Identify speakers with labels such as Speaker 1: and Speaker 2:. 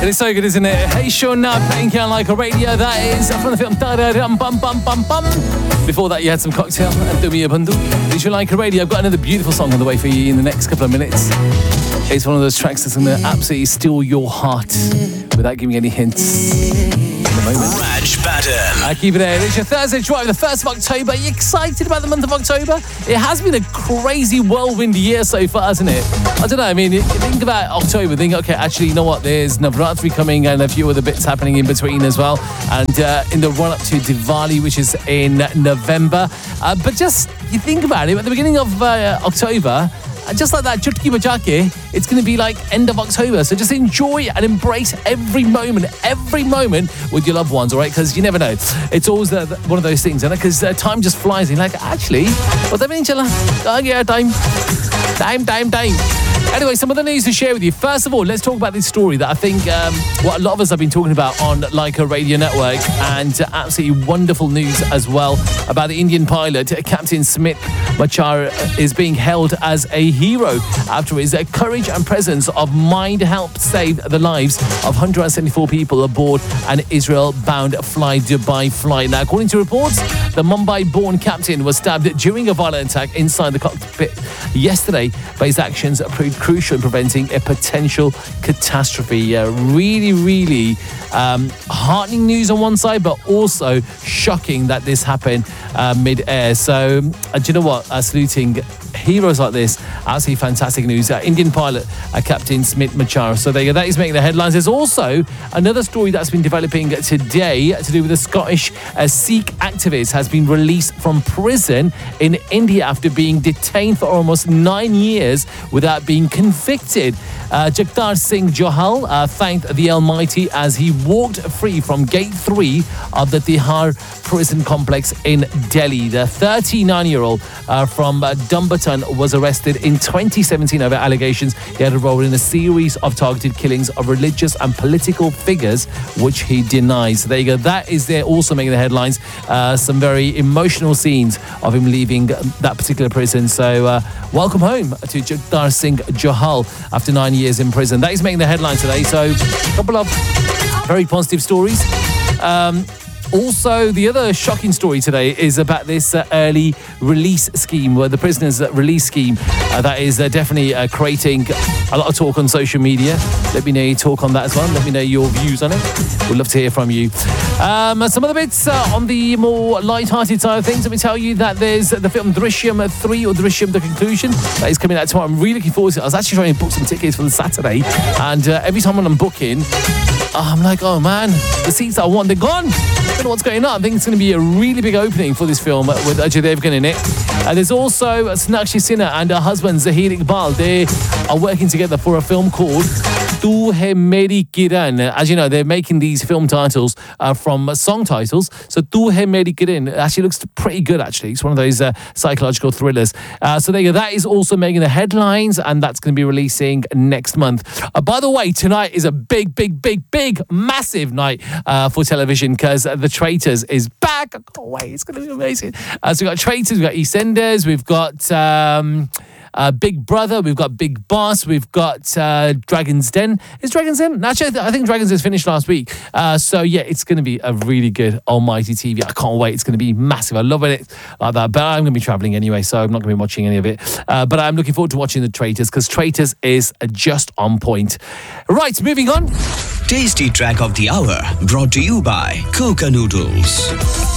Speaker 1: It's so good, isn't it? Hey Sean, playing Can Like a Radio. That is from the film Bum Bum Bum Bum. Before that, you had some Cocktail and Do Me a Bundle. Did you like a radio? I've got another beautiful song on the way for you in the next couple of minutes. It's one of those tracks that's going to absolutely steal your heart without giving any hints.
Speaker 2: Raj Baden.
Speaker 1: I keep it there. It's your Thursday drive, the 1st of October. Are you excited about the month of October? It has been a crazy whirlwind year so far, hasn't it? I don't know. I mean, you think about October, think, okay, actually, you know what? There's Navratri coming and a few other bits happening in between as well. And in the run up to Diwali, which is in November. But just, you think about it, at the beginning of October, just like that, Chutki Bajake, it's going to be like end of October. So just enjoy and embrace every moment with your loved ones, all right? Because you never know. It's always one of those things, isn't it? Because time just flies. And you're like, actually, what's happening, chala? Time. Anyway, some other news to share with you. First of all, let's talk about this story that I think what a lot of us have been talking about on Like a Radio Network, and absolutely wonderful news as well about the Indian pilot, Captain Smit Machar, is being held as a hero after his courage and presence of mind helped save the lives of 174 people aboard an Israel-bound Fly Dubai flight. Now, according to reports, the Mumbai-born captain was stabbed during a violent attack inside the cockpit yesterday, but his actions proved crucial in preventing a potential catastrophe. Really heartening news on one side, but also shocking that this happened mid-air. So, do you know what? Saluting heroes like this, absolutely fantastic news. Indian pilot, Captain Smit Machar. So there you go. That is making the headlines. There's also another story that's been developing today to do with a Scottish Sikh activist has been released from prison in India after being detained for almost 9 years without being convicted. Jagtar Singh Johal thanked the Almighty as he walked free from Gate 3 of the Tihar prison complex in Delhi. The 39-year-old from Dumbarton was arrested in 2017 over allegations he had a role in a series of targeted killings of religious and political figures, which he denies. So there you go. That is there also making the headlines. Some very emotional scenes of him leaving that particular prison. So welcome home to Jagtar Singh Johal after 9 years in prison. That is making the headlines today. So a couple of very positive stories. Also, the other shocking story today is about this early release scheme, where the prisoners' release scheme that is definitely creating a lot of talk on social media. Let me know your talk on that as well. Let me know your views on it. We'd love to hear from you. Some other bits on the more light-hearted side of things. Let me tell you that there's the film Drishyam 3 or Drishyam The Conclusion that is coming out tomorrow. I'm really looking forward to it. I was actually trying to book some tickets for the Saturday, and every time when I'm booking, I'm like, oh man, the seats I want, they're gone. I don't know what's going on. I think it's going to be a really big opening for this film with Ajay Devgan in it. There's also Sonakshi Sinha and her husband Zahir Iqbal. They are working together for a film called Tu Hai Meri Kiran. As you know, they're making these film titles from song titles. So Tu Hai Meri Kiran actually looks pretty good, actually. It's one of those psychological thrillers. So there you go. That is also making the headlines, and that's going to be releasing next month. By the way, tonight is a big, massive night for television, because The Traitors is back. I can't wait. It's going to be amazing. So we've got Traitors, we've got EastEnders, we've got Big Brother, we've got Big Boss, we've got Dragon's Den. Is Dragon's Den? Actually, I think Dragon's Den finished last week. So yeah, it's going to be a really good almighty TV. I can't wait. It's going to be massive. I love it like that. But I'm going to be travelling anyway, so I'm not going to be watching any of it. But I'm looking forward to watching The Traitors, because Traitors is just on point. Right, moving on.
Speaker 2: Tasty track of the hour brought to you by Coca Noodles.